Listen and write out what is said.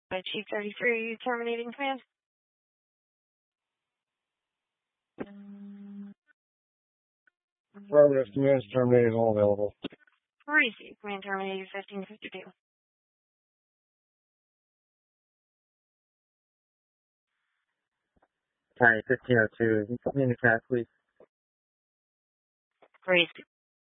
By Chief 33, terminating command. Affirmative, command is terminated, all available. Receive, command terminated 1552. County 1502, communicate, please. Receive.